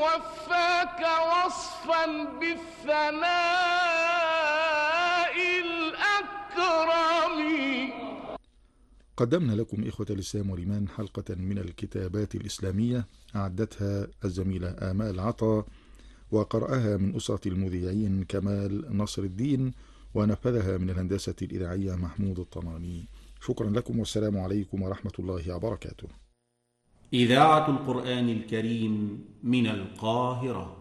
وفاك وصفا بالثناء الأكرم. قدمنا لكم إخوة الإسلام والإيمان حلقة من الكتابات الإسلامية أعدتها الزميلة آمال عطا، وقرأها من أسرة المذيعين كمال نصر الدين، ونفذها من الهندسة الإذاعية محمود الطناني. شكرا لكم والسلام عليكم ورحمة الله وبركاته. إذاعة القرآن الكريم من القاهرة.